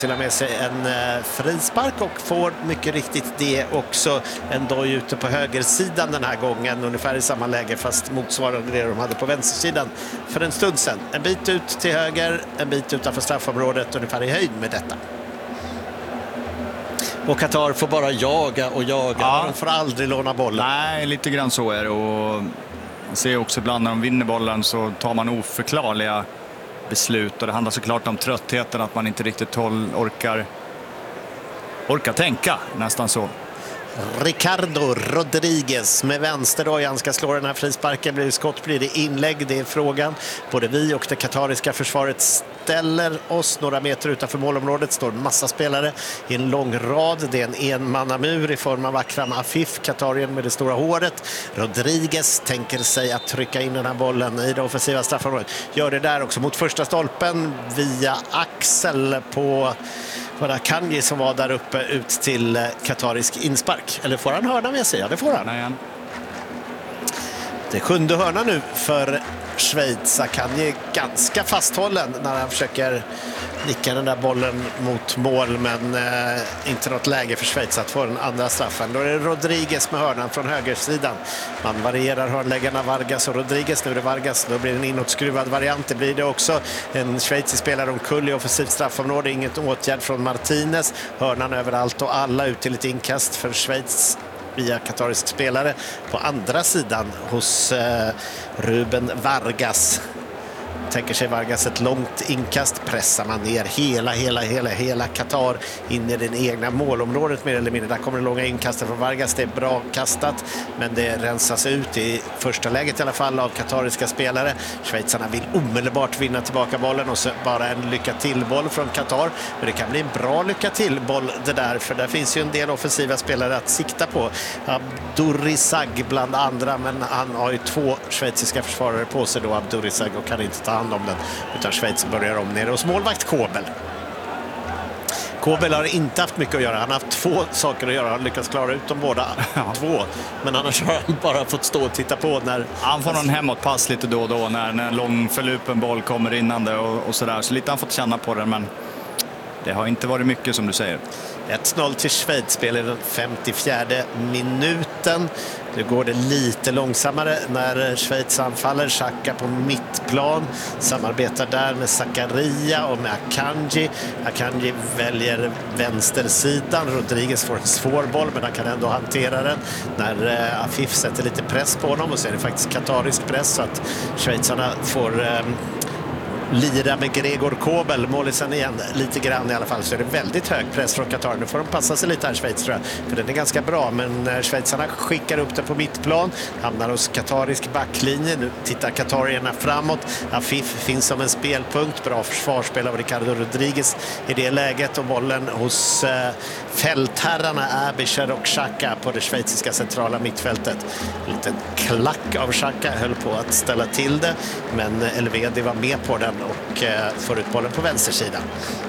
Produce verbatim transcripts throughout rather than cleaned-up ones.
till med sig en eh, frispark och får mycket riktigt det också. En doj ute på högersidan den här gången, ungefär i samma läge fast motsvarande det de hade på vänstersidan för en stund sedan. En bit ut till höger, en bit utanför straffområdet, ungefär i höjd med detta. Och Qatar får bara jaga och jaga, ja. De får aldrig låna bollen. Nej, lite grann så är det. Och man ser också ibland när de vinner bollen så tar man oförklarliga beslut. Och det handlar såklart om tröttheten, att man inte riktigt håll, orkar, orkar tänka, nästan så. Ricardo Rodriguez med vänsterdojan ska slå den här frisparken. Blir det skott, blir det inlägg? Det är frågan. Både vi och det katariska försvaret ställer oss några meter utanför målområdet. Står en massa spelare i en lång rad. Det är en enmannamur i form av Akram Afif, katarien med det stora håret. Rodriguez tänker sig att trycka in den här bollen i det offensiva straffområdet. Gör det där också mot första stolpen via axel på Akanji som var där uppe ut till katarisk inspark. Eller får han hörna med sig? Ja, det får han. Nej, det är sjunde hörna nu för Schweiz. Akanji är ganska fasthållen när han försöker nicka den där bollen mot mål, men eh, inte något läge för Schweiz att få den andra straffen. Då är det Rodriguez med hörnan från högersidan. Man varierar hörnläggarna Vargas och Rodriguez. Nu är det Vargas, då blir det en inåtskruvad variant. Det blir det också. En schweizisk spelare omkull i offensivt straffområde. Inget åtgärd från Martinez. Hörnan överallt och alla ut till ett inkast för Schweiz via katarisk spelare. På andra sidan hos eh, Ruben Vargas. Tänker sig Vargas ett långt inkast, pressar man ner hela, hela, hela, hela Qatar in i den egna målområdet mer eller mindre. Där kommer det långa inkastet från Vargas, det är bra kastat, men det rensas ut i första läget i alla fall av katariska spelare. Schweizarna vill omedelbart vinna tillbaka bollen och så bara en lycka till boll från Qatar. Men det kan bli en bra lycka till boll det där, för där finns ju en del offensiva spelare att sikta på. Abdurizag bland andra, men han har ju två schweiziska försvarare på sig då, Abdurizag, och kan inte ta hand om den, utan Schweiz börjar om nere hos målvakt Kobel. Kobel har inte haft mycket att göra. Han har haft två saker att göra. Han lyckats klara ut dem båda ja. två. Men annars har han bara fått stå och titta på när... Han får någon hemåtpass lite då och då när, när en lång förlupen boll kommer innande och, och sådär. Så lite har han fått känna på den, men det har inte varit mycket som du säger. ett noll till Schweiz, spelar den femtiofjärde minuten. Nu går det lite långsammare när Schweiz anfaller. Xhaka på mittplan samarbetar där med Zakaria och med Akanji. Akanji väljer vänstersidan. Rodriguez får en svår boll, men han kan ändå hantera den när Afif sätter lite press på honom, och så är det faktiskt katarisk press så att schweizarna får eh, lira med Gregor Kobel, målisen igen lite grann i alla fall, så är det väldigt hög press från Qatar. Nu får de passa sig lite här, Schweiz, tror jag, för den är ganska bra, men schweizarna skickar upp den på mittplan, hamnar hos katarisk backlinje. Nu tittar katarierna framåt. Afif finns som en spelpunkt, bra försvarsspel av Ricardo Rodriguez i det läget, och bollen hos eh, fältherrarna Aebischer och Xhaka på det schweiziska centrala mittfältet. En liten klack av Xhaka höll på att ställa till det, men Elvedi var med på den och eh, får ut bollen på vänstersidan.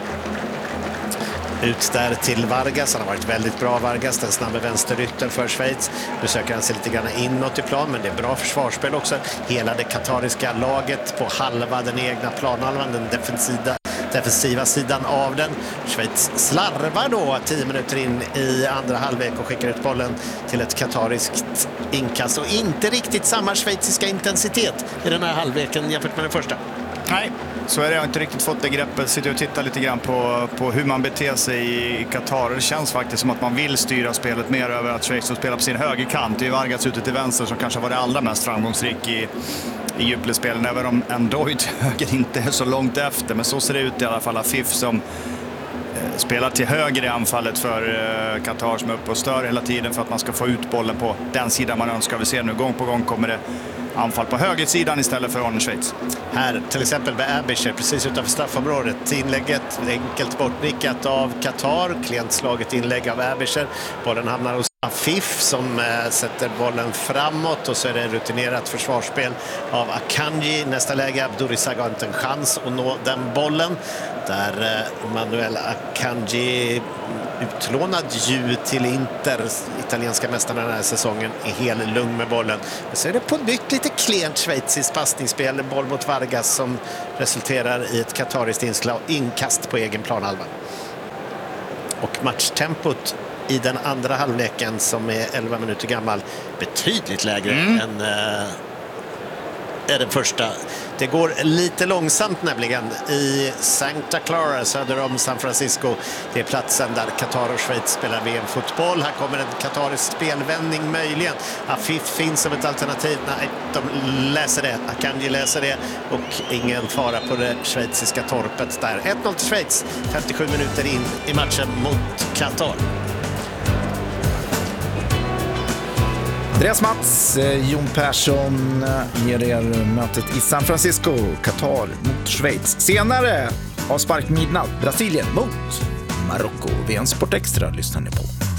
Ut där till Vargas. Han har varit väldigt bra, Vargas, den snabba vänsterytter för Schweiz. Nu söker han sig lite grann inåt i plan, men det är bra försvarsspel också. Hela det katariska laget på halva den egna planhalvan, den defensiva defensiva sidan av den. Schweiz slarvar då tio minuter in i andra halvlek och skickar ut bollen till ett katariskt inkast, och inte riktigt samma schweiziska intensitet i den här halvleken jämfört med den första. Nej, så är det. Jag har inte riktigt fått det greppet. Sitter och tittar lite grann på, på hur man beter sig i Qatar. Det känns faktiskt som att man vill styra spelet mer över att Schweiz spelar på sin högerkant. Det är Vargas ute till vänster som kanske var det allra mest framgångsrik i, i djupledspelen. Även om ändå till höger inte är så långt efter. Men så ser det ut i alla fall. Afif som eh, spelar till höger i anfallet för eh, Qatar, som är uppe och stör hela tiden för att man ska få ut bollen på den sidan man önskar. Vi ser nu gång på gång kommer det anfall på högersidan istället för Arne Schweiz. Här till exempel med Aebischer precis utanför straffområdet. Inlägget enkelt bortnickat av Qatar. Klent slaget inlägg av Aebischer. Bollen hamnar hos Afif som eh, sätter bollen framåt, och så är det rutinerat försvarsspel av Akanji. Nästa läge, Abdurizag har inte en chans att nå den bollen. Där eh, Manuel Akanji, utlånad ju till Inter, italienska mästarna den här säsongen, är helt lugn med bollen. Men så är det på nytt lite klent schweiziskt passningsspel, boll mot Vargas som resulterar i ett katariskt inslag, inkast på egen planhalva. Och matchtempot i den andra halvleken, som är elva minuter gammal, betydligt lägre mm. än äh, är den första. Det går lite långsamt nämligen i Santa Clara söder om San Francisco. Det är platsen där Qatar och Schweiz spelar V M-fotboll. Här kommer en qatarisk spelvändning möjligen. Afif finns som ett alternativ. Nej, de läser det. Akanji läser det. Och ingen fara på det schweiziska torpet där. ett noll till Schweiz, femtiosju minuter in i matchen mot Qatar. Andreas Mats, Jon Persson ger er mötet i San Francisco, Qatar mot Schweiz. Senare av spark midnatt, Brasilien mot Marocko. V M Sport Extra lyssnar ni på.